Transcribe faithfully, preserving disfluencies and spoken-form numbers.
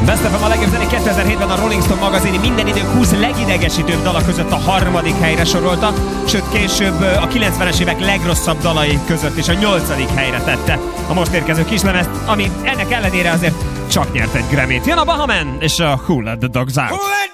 Best of a legjobb zenék kétezer-hétben a Rolling Stone magazini minden idők húsz legidegesítőbb dala között a harmadik helyre sorolta, sőt később a kilencvenes évek legrosszabb dalai között is a nyolcadik helyre tette a most érkező kislemezt, ami ennek ellenére azért csak nyert egy Grammy-t. Jön a Bahaman és a Who Let the Dogs Out.